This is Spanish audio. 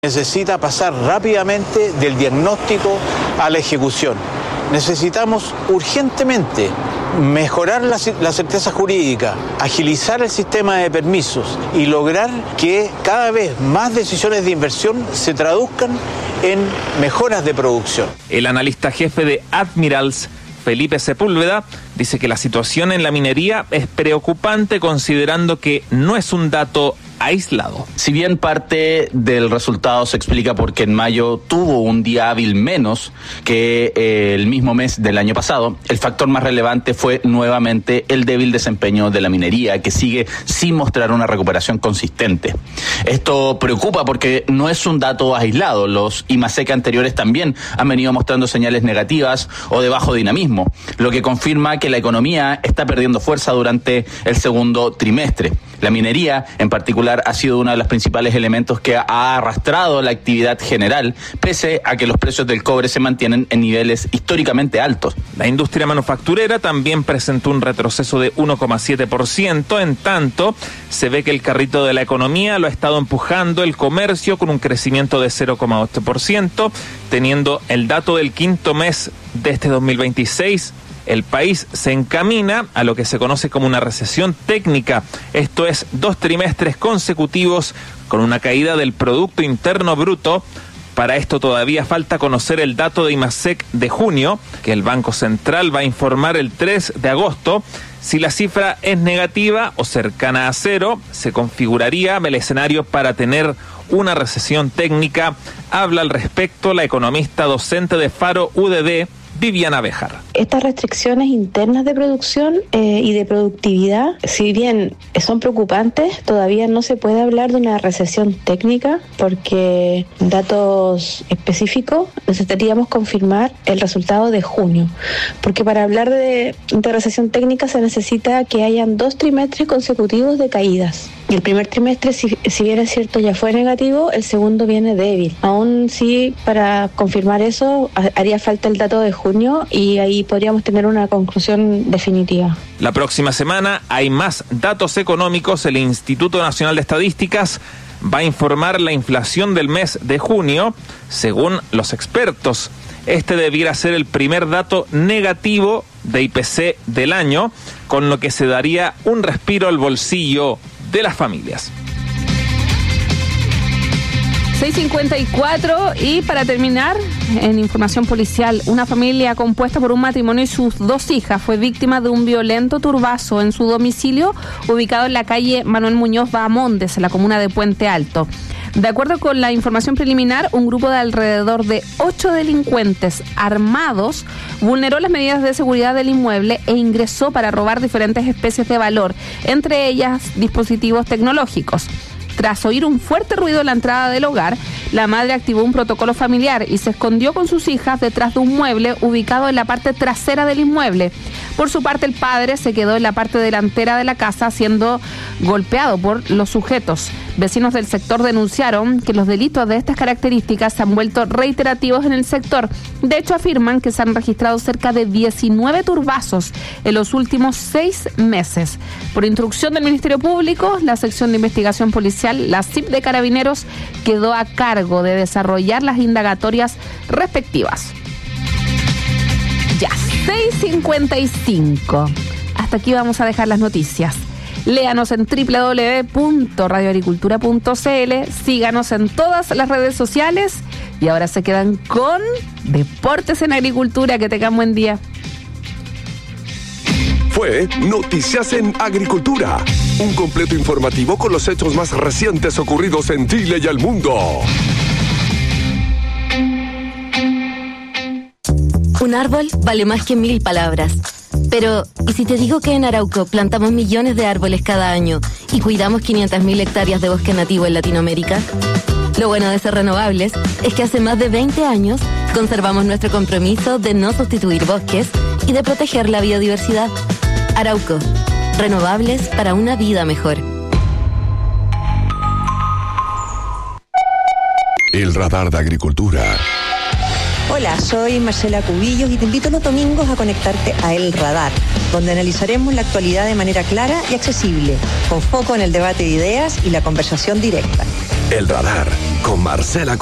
Necesita pasar rápidamente del diagnóstico a la ejecución. Necesitamos urgentemente mejorar la certeza jurídica, agilizar el sistema de permisos y lograr que cada vez más decisiones de inversión se traduzcan en mejoras de producción. El analista jefe de Admirals, Felipe Sepúlveda, dice que la situación en la minería es preocupante considerando que no es un dato aislado. Si bien parte del resultado se explica porque en mayo tuvo un día hábil menos que el mismo mes del año pasado, el factor más relevante fue nuevamente el débil desempeño de la minería, que sigue sin mostrar una recuperación consistente. Esto preocupa porque no es un dato aislado. Los IMASEC anteriores también han venido mostrando señales negativas o de bajo dinamismo, lo que confirma que la economía está perdiendo fuerza durante el segundo trimestre. La minería, en particular, ha sido uno de los principales elementos que ha arrastrado la actividad general, pese a que los precios del cobre se mantienen en niveles históricamente altos. La industria manufacturera también presentó un retroceso de 1,7%, en tanto se ve que el carrito de la economía lo ha estado empujando el comercio con un crecimiento de 0,8%, teniendo el dato del quinto mes de este 2026. El país se encamina a lo que se conoce como una recesión técnica, esto es 2 trimestres consecutivos con una caída del Producto Interno Bruto. Para esto todavía falta conocer el dato de IMASEC de junio, que el Banco Central va a informar el 3 de agosto. Si la cifra es negativa o cercana a cero, se configuraría el escenario para tener una recesión técnica. Habla al respecto la economista docente de Faro UDD, Viviana Béjar. Estas restricciones internas de producción y de productividad, si bien son preocupantes, todavía no se puede hablar de una recesión técnica porque datos específicos necesitaríamos confirmar el resultado de junio, porque para hablar de recesión técnica se necesita que hayan 2 trimestres consecutivos de caídas. Y el primer trimestre, si bien es cierto, ya fue negativo, el segundo viene débil. Aún sí, para confirmar eso, haría falta el dato de junio y ahí podríamos tener una conclusión definitiva. La próxima semana hay más datos económicos. El Instituto Nacional de Estadísticas va a informar la inflación del mes de junio. Según los expertos, este debiera ser el primer dato negativo de IPC del año, con lo que se daría un respiro al bolsillo de las familias. 6:54 y para terminar, en información policial, una familia compuesta por un matrimonio y sus 2 hijas fue víctima de un violento turbazo en su domicilio ubicado en la calle Manuel Muñoz Bahamondes, en la comuna de Puente Alto. De acuerdo con la información preliminar, un grupo de alrededor de 8 delincuentes armados vulneró las medidas de seguridad del inmueble e ingresó para robar diferentes especies de valor, entre ellas dispositivos tecnológicos. Tras oír un fuerte ruido en la entrada del hogar, la madre activó un protocolo familiar y se escondió con sus hijas detrás de un mueble ubicado en la parte trasera del inmueble. Por su parte, el padre se quedó en la parte delantera de la casa siendo golpeado por los sujetos. Vecinos del sector denunciaron que los delitos de estas características se han vuelto reiterativos en el sector. De hecho, afirman que se han registrado cerca de 19 turbazos en los últimos 6 meses. Por instrucción del Ministerio Público, la sección de investigación policial, la CIP de Carabineros, quedó a cargo de desarrollar las indagatorias respectivas. Ya, 6:55. Hasta aquí vamos a dejar las noticias. Léanos en www.radioagricultura.cl, síganos en todas las redes sociales y ahora se quedan con Deportes en Agricultura. Que tengan buen día. Fue Noticias en Agricultura, un completo informativo con los hechos más recientes ocurridos en Chile y el mundo. Un árbol vale más que 1000 palabras. Pero, ¿y si te digo que en Arauco plantamos millones de árboles cada año y cuidamos 500.000 hectáreas de bosque nativo en Latinoamérica? Lo bueno de ser renovables es que hace más de 20 años conservamos nuestro compromiso de no sustituir bosques y de proteger la biodiversidad. Arauco, renovables para una vida mejor. El radar de Agricultura. Hola, soy Marcela Cubillos y te invito los domingos a conectarte a El Radar, donde analizaremos la actualidad de manera clara y accesible, con foco en el debate de ideas y la conversación directa. El Radar, con Marcela